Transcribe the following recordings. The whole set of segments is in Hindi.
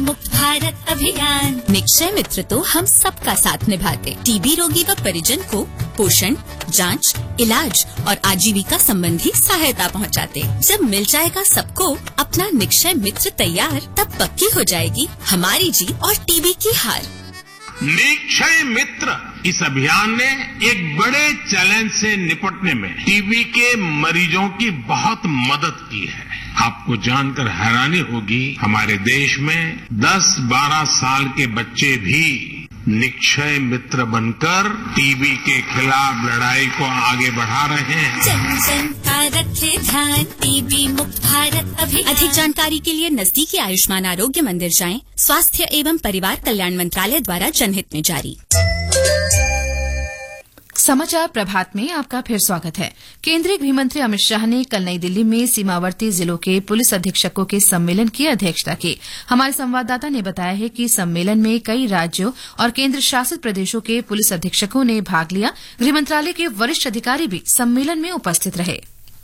मुक्त भारत अभियान। निक्षय मित्र तो हम सबका साथ निभाते, टीबी रोगी व परिजन को पोषण, जांच, इलाज और आजीविका संबंधी सहायता पहुंचाते। जब मिल जाएगा सबको अपना निक्षय मित्र तैयार, तब पक्की हो जाएगी हमारी जीत और टीबी की हार। निक्षय मित्र इस अभियान ने एक बड़े चैलेंज से निपटने में टीबी के मरीजों की बहुत मदद की है। आपको जानकर हैरानी होगी, हमारे देश में 10-12 साल के बच्चे भी निक्षय मित्र बनकर टीबी के खिलाफ लड़ाई को आगे बढ़ा रहे हैं। जन जन का रखे ध्यान, टीबी मुक्त भारत अभियान। अधिक जानकारी के लिए नजदीकी आयुष्मान आरोग्य मंदिर जाएं। स्वास्थ्य एवं परिवार कल्याण मंत्रालय द्वारा जनहित में जारी। समाचार प्रभात में आपका फिर स्वागत है। केंद्रीय गृह मंत्री अमित शाह ने कल नई दिल्ली में सीमावर्ती जिलों के पुलिस अधीक्षकों के सम्मेलन की अध्यक्षता की। हमारे संवाददाता ने बताया है कि सम्मेलन में कई राज्यों और केंद्र शासित प्रदेशों के पुलिस अधीक्षकों ने भाग लिया। गृह मंत्रालय के वरिष्ठ अधिकारी भी सम्मेलन में उपस्थित रहे।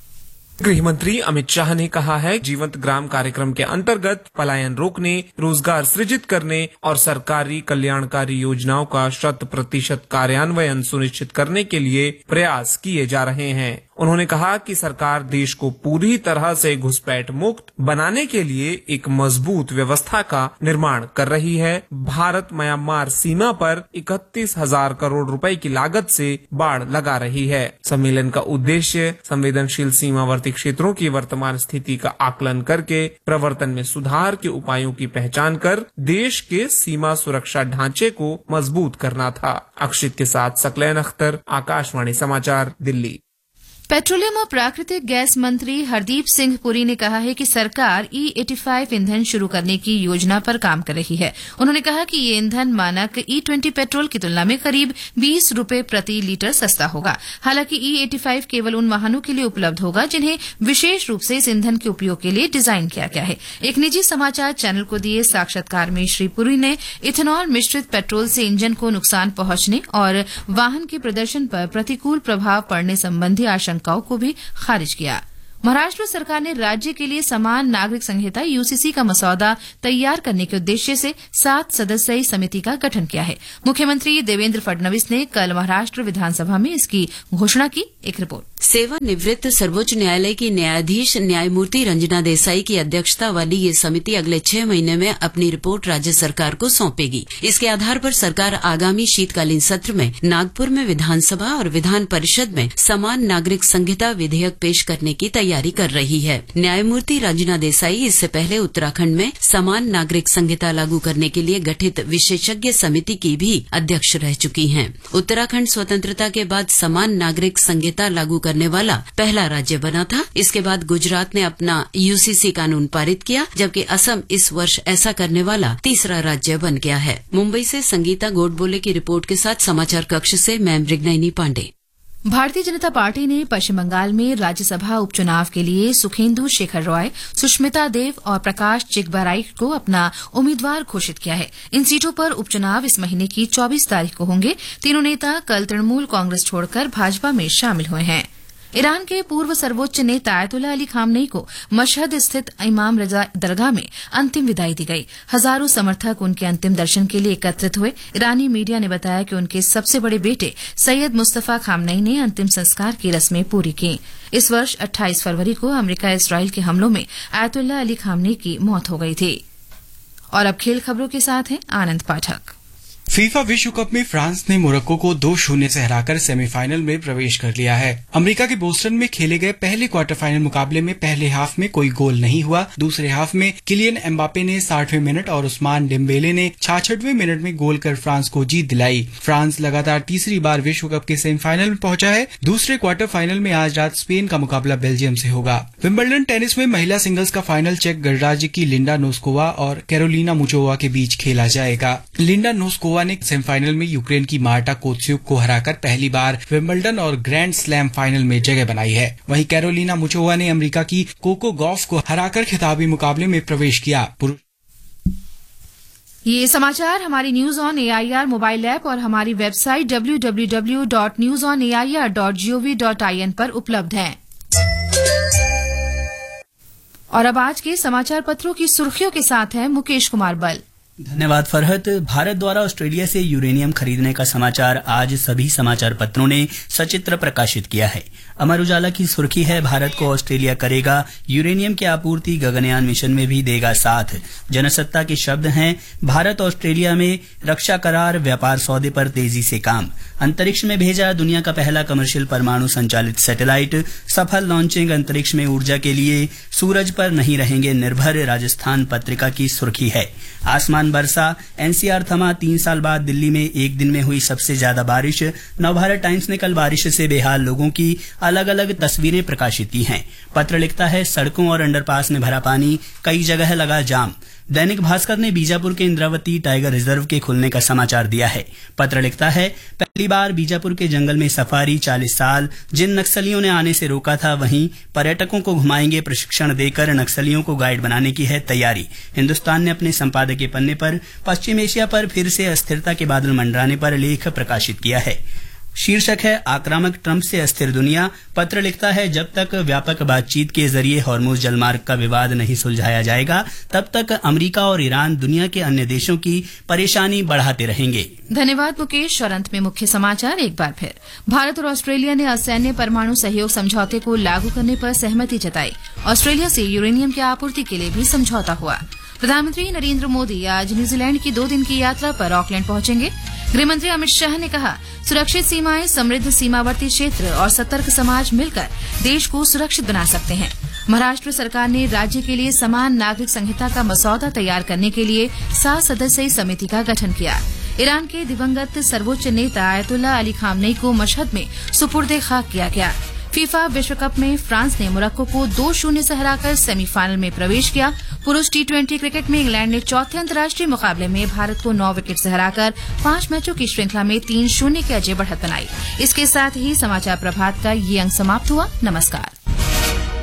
गृह मंत्री अमित शाह ने कहा है, जीवंत ग्राम कार्यक्रम के अंतर्गत पलायन रोकने, रोजगार सृजित करने और सरकारी कल्याणकारी योजनाओं का 100% कार्यान्वयन सुनिश्चित करने के लिए प्रयास किए जा रहे हैं। उन्होंने कहा कि सरकार देश को पूरी तरह से घुसपैठ मुक्त बनाने के लिए एक मजबूत व्यवस्था का निर्माण कर रही है। भारत म्यांमार सीमा पर 31,000 करोड़ रुपए की लागत से बाड़ लगा रही है। सम्मेलन का उद्देश्य संवेदनशील सीमावर्ती क्षेत्रों की वर्तमान स्थिति का आकलन करके प्रवर्तन में सुधार के उपायों की पहचान कर देश के सीमा सुरक्षा ढांचे को मजबूत करना था। अक्षित के साथ सकलैन अख्तर, आकाशवाणी समाचार, दिल्ली। पेट्रोलियम और प्राकृतिक गैस मंत्री हरदीप सिंह पुरी ने कहा है कि सरकार E85 ईंधन शुरू करने की योजना पर काम कर रही है। उन्होंने कहा कि ये ईंधन मानक E20 पेट्रोल की तुलना में करीब 20 रुपए प्रति लीटर सस्ता होगा। हालांकि E85 केवल उन वाहनों के लिए उपलब्ध होगा जिन्हें विशेष रूप से इस ईंधन के उपयोग के लिए डिजाइन किया गया है। एक निजी समाचार चैनल को दिए साक्षात्कार में श्री पुरी ने इथेनॉल मिश्रित पेट्रोल से इंजन को नुकसान पहुंचने और वाहन के प्रदर्शन पर प्रतिकूल प्रभाव पड़ने संबंधी आशंकाओं को भी खारिज किया। महाराष्ट्र सरकार ने राज्य के लिए समान नागरिक संहिता यूसीसी का मसौदा तैयार करने के उद्देश्य से 7 सदस्यीय समिति का गठन किया है। मुख्यमंत्री देवेंद्र फडणवीस ने कल महाराष्ट्र विधानसभा में इसकी घोषणा की। एक रिपोर्ट। सेवानिवृत्त सर्वोच्च न्यायालय की न्यायाधीश न्यायमूर्ति रंजना देसाई की अध्यक्षता वाली ये समिति अगले 6 महीने में अपनी रिपोर्ट राज्य सरकार को सौंपेगी। इसके आधार पर सरकार आगामी शीतकालीन सत्र में नागपुर में विधानसभा और विधान परिषद में समान नागरिक संहिता विधेयक पेश करने की तैयारी कर रही है। न्यायमूर्ति रंजना देसाई इससे पहले उत्तराखंड में समान नागरिक संहिता लागू करने के लिए गठित विशेषज्ञ समिति की भी अध्यक्ष रह चुकी हैं। उत्तराखंड स्वतंत्रता के बाद समान नागरिक संहिता लागू करने वाला पहला राज्य बना था। इसके बाद गुजरात ने अपना यूसीसी कानून पारित किया, जबकि असम इस वर्ष ऐसा करने वाला तीसरा राज्य बन गया है। मुंबई से संगीता गोडबोले की रिपोर्ट के साथ समाचार कक्ष से मैं मृगनयनी पांडे। भारतीय जनता पार्टी ने पश्चिम बंगाल में राज्यसभा उपचुनाव के लिए सुखेंदु शेखर रॉय, सुष्मिता देव और प्रकाश चिकबाराई को अपना उम्मीदवार घोषित किया है। इन सीटों पर उपचुनाव इस महीने की 24 तारीख को होंगे। तीनों नेता कल तृणमूल कांग्रेस छोड़कर भाजपा में शामिल हुए हैं। ईरान के पूर्व सर्वोच्च नेता आयतुल्लाह अली खामनेई को मशहद स्थित इमाम रजा दरगाह में अंतिम विदाई दी गई। हजारों समर्थक उनके अंतिम दर्शन के लिए एकत्रित हुए। ईरानी मीडिया ने बताया कि उनके सबसे बड़े बेटे सैयद मुस्तफा खामनेई ने अंतिम संस्कार की रस्में पूरी की। इस वर्ष 28 फरवरी को अमेरिका इसराइल के हमलों में आयतुल्लाह अली खामनेई की मौत हो गई थी। और अब खेल खबरों के साथ हैं आनंद पाठक। फीफा विश्व कप में फ्रांस ने मोरक्को को 2-0 से हराकर सेमीफाइनल में प्रवेश कर लिया है। अमेरिका के बोस्टन में खेले गए पहले क्वार्टर फाइनल मुकाबले में पहले हाफ में कोई गोल नहीं हुआ। दूसरे हाफ में किलियन एम्बापे ने 60वें मिनट और उस्मान डेम्बेले ने 66वें मिनट में गोल कर फ्रांस को जीत दिलाई। फ्रांस लगातार तीसरी बार विश्व कप के सेमीफाइनल में पहुंचा है। दूसरे क्वार्टर फाइनल में आज रात स्पेन का मुकाबला बेल्जियम से होगा। विंबलडन टेनिस में महिला सिंगल्स का फाइनल चेक गणराज्य की लिंडा नोस्कोवा और कैरोलिना मुचोवा के बीच खेला जाएगा। लिंडा नोस्कोवा ने सेमीफाइनल में यूक्रेन की मार्टा कोत्स्युक को हराकर पहली बार विंबलडन और ग्रैंड स्लैम फाइनल में जगह बनाई है। वहीं कैरोलिना मुचोवा ने अमेरिका की कोको गॉफ को हराकर खिताबी मुकाबले में प्रवेश किया। ये समाचार हमारी news on AIR mobile app और हमारी वेबसाइट www.newsonair.gov.in पर उपलब्ध हैं। और अब आज के समाचार पत्रों की सुर्खियों के साथ है मुकेश कुमार बल। धन्यवाद फरहत। भारत द्वारा ऑस्ट्रेलिया से यूरेनियम खरीदने का समाचार आज सभी समाचार पत्रों ने सचित्र प्रकाशित किया है। अमर उजाला की सुर्खी है, भारत को ऑस्ट्रेलिया करेगा यूरेनियम की आपूर्ति, गगनयान मिशन में भी देगा साथ। जनसत्ता के शब्द हैं, भारत ऑस्ट्रेलिया में रक्षा करार, व्यापार सौदे पर तेजी से काम। अंतरिक्ष में भेजा दुनिया का पहला कमर्शियल परमाणु संचालित सैटेलाइट, सफल लॉन्चिंग। अंतरिक्ष में ऊर्जा के लिए सूरज पर नहीं रहेंगे निर्भर, राजस्थान पत्रिका की सुर्खी है। आसमान बरसा, एनसीआर थमा, 3 साल बाद दिल्ली में एक दिन में हुई सबसे ज्यादा बारिश। नवभारत टाइम्स ने कल बारिश से बेहाल लोगों की अलग अलग तस्वीरें प्रकाशित की हैं। पत्र लिखता है, सड़कों और अंडरपास में भरा पानी, कई जगह लगा जाम। दैनिक भास्कर ने बीजापुर के इंद्रावती टाइगर रिजर्व के खुलने का समाचार दिया है। पत्र लिखता है, पहली बार बीजापुर के जंगल में सफारी, 40 साल जिन नक्सलियों ने आने से रोका था वहीं पर्यटकों को घुमाएंगे, प्रशिक्षण देकर नक्सलियों को गाइड बनाने की है तैयारी। हिंदुस्तान ने अपने संपादकीय पन्ने पर पश्चिम एशिया पर फिर से अस्थिरता के बादल मंडराने पर लेख प्रकाशित किया है। शीर्षक है, आक्रामक ट्रंप से अस्थिर दुनिया। पत्र लिखता है, जब तक व्यापक बातचीत के जरिए हॉर्मुज जलमार्ग का विवाद नहीं सुलझाया जाएगा तब तक अमेरिका और ईरान दुनिया के अन्य देशों की परेशानी बढ़ाते रहेंगे। धन्यवाद मुकेश। और अंत में मुख्य समाचार एक बार फिर। भारत और ऑस्ट्रेलिया ने असैन्य परमाणु सहयोग समझौते को लागू करने पर सहमति जताई। ऑस्ट्रेलिया से यूरेनियम की आपूर्ति के लिए भी समझौता हुआ। प्रधानमंत्री नरेंद्र मोदी आज न्यूजीलैंड की 2 दिन की यात्रा पर ऑकलैंड पहुंचेंगे। गृहमंत्री अमित शाह ने कहा, सुरक्षित सीमाएं, समृद्ध सीमावर्ती क्षेत्र और सतर्क समाज मिलकर देश को सुरक्षित बना सकते हैं। महाराष्ट्र सरकार ने राज्य के लिए समान नागरिक संहिता का मसौदा तैयार करने के लिए 7 सदस्यीय समिति का गठन किया। ईरान के दिवंगत सर्वोच्च नेता आयतुल्लाह अली खामनेई को मशहद में सुपुर्दे खाक किया गया। फीफा विश्व कप में फ्रांस ने मोरक्को को 2-0 से हराकर सेमीफाइनल में प्रवेश किया। पुरुष T20 क्रिकेट में इंग्लैंड ने चौथे अंतर्राष्ट्रीय मुकाबले में भारत को 9 विकेट से हराकर 5 मैचों की श्रृंखला में 3-0 की अजय बढ़त बनाई। इसके साथ ही समाचार प्रभात का ये अंक समाप्त हुआ। नमस्कार।